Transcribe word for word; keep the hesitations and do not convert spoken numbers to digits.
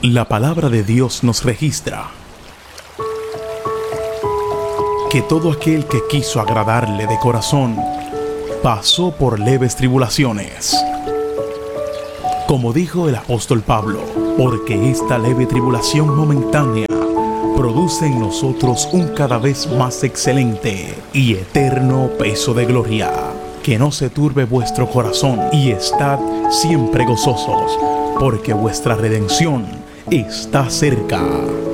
La palabra de Dios nos registra que todo aquel que quiso agradarle de corazón pasó por leves tribulaciones. Como dijo el apóstol Pablo, porque esta leve tribulación momentánea produce en nosotros un cada vez más excelente y eterno peso de gloria. Que no se turbe vuestro corazón y estad siempre gozosos, porque vuestra redención está cerca.